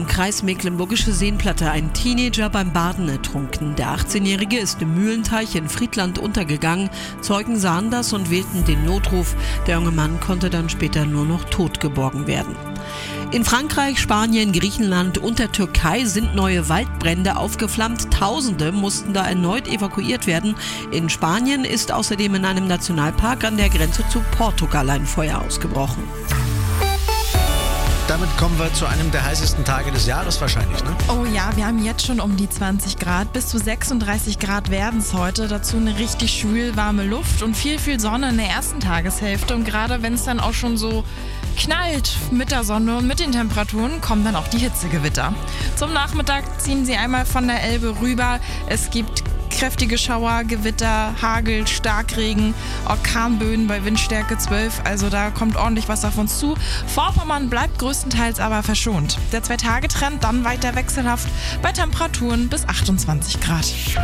Landkreis Mecklenburgische Seenplatte. Ein Teenager beim Baden ertrunken. Der 18-Jährige ist im Mühlenteich in Friedland untergegangen. Zeugen sahen das und wählten den Notruf. Der junge Mann konnte dann später nur noch tot geborgen werden. In Frankreich, Spanien, Griechenland und der Türkei sind neue Waldbrände aufgeflammt. Tausende mussten da erneut evakuiert werden. In Spanien ist außerdem in einem Nationalpark an der Grenze zu Portugal ein Feuer ausgebrochen. Damit kommen wir zu einem der heißesten Tage des Jahres wahrscheinlich, ne? Oh ja, wir haben jetzt schon um die 20 Grad. Bis zu 36 Grad werden es heute. Dazu eine richtig schwül warme Luft und viel Sonne in der ersten Tageshälfte. Und gerade wenn es dann auch schon so knallt mit der Sonne und mit den Temperaturen, kommen dann auch die Hitzegewitter. Zum Nachmittag ziehen sie einmal von der Elbe rüber. Es gibt kräftige Schauer, Gewitter, Hagel, Starkregen, Orkanböen bei Windstärke 12. Also da kommt ordentlich was auf uns zu. Vorpommern bleibt größtenteils aber verschont. Der 2-Tage-Trend dann weiter wechselhaft bei Temperaturen bis 28 Grad.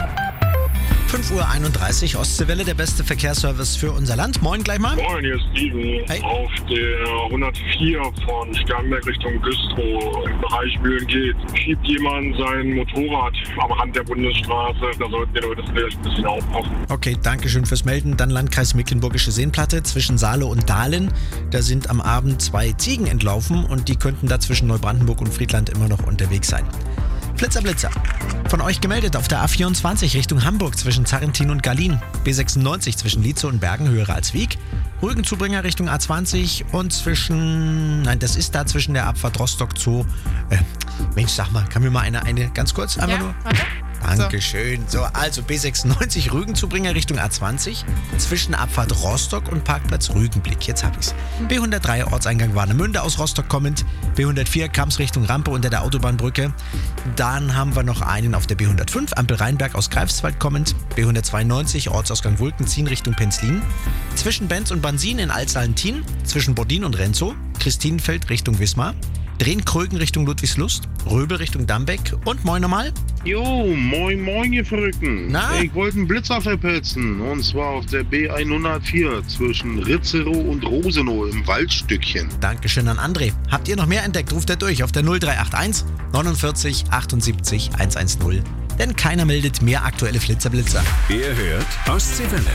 5:31 Uhr, Ostseewelle, der beste Verkehrsservice für unser Land. Moin gleich mal. Moin, hier ist Steven. Hey. Auf der 104 von Sternberg Richtung Güstrow im Bereich Mühlen geht. Schiebt jemand sein Motorrad am Rand der Bundesstraße. Da sollten die Leute vielleicht ein bisschen aufpassen. Okay, danke schön fürs Melden. Dann Landkreis Mecklenburgische Seenplatte zwischen Saale und Dahlen. Da sind am Abend 2 Ziegen entlaufen und die könnten da zwischen Neubrandenburg und Friedland immer noch unterwegs sein. Blitzer. Von euch gemeldet auf der A24 Richtung Hamburg zwischen Zarrentin und Gallien. B96 zwischen Lietzow und Bergen, höhere als Wieg. Rügenzubringer Richtung A20 und zwischen der Abfahrt Rostock Zoo. Mensch, sag mal, kann mir mal eine ganz kurz einfach nur... Warte. Dankeschön. So, also B96 Rügenzubringer Richtung A20 zwischen Abfahrt Rostock und Parkplatz Rügenblick. Jetzt hab ich's. B103 Ortseingang Warnemünde aus Rostock kommend. B104 Kamms Richtung Rampe unter der Autobahnbrücke. Dann haben wir noch einen auf der B105 Ampel Rheinberg aus Greifswald kommend. B192 Ortsausgang Wulkenzien Richtung Penzlin. Zwischen Benz und Bansin in Altsalentin. Zwischen Bordin und Renzow. Christinenfeld Richtung Wismar. Drehen-Krögen Richtung Ludwigslust, Röbel Richtung Dambeck und moin nochmal. Jo, moin ihr Verrückten. Na? Ich wollte einen Blitzer verpetzen und zwar auf der B104 zwischen Ritzerow und Rosenow im Waldstückchen. Dankeschön an André. Habt ihr noch mehr entdeckt, ruft er durch auf der 0381 49 78 110. Denn keiner meldet mehr aktuelle Flitzer-Blitzer. Ihr hört Ostseewelle.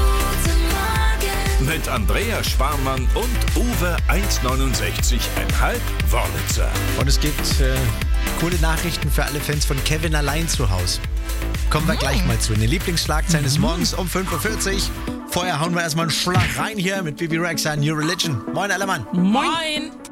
Mit Andrea Schwarmann und Uwe 1,69,5 Wörlitzer. Und es gibt coole Nachrichten für alle Fans von Kevin allein zu Hause. Kommen wir gleich mal zu. Eine Lieblingsschlagzeile des Morgens um 5:40 Uhr. Vorher hauen wir erstmal einen Schlag rein hier mit Bibi Rexha, New Religion. Moin, Allermann. Moin.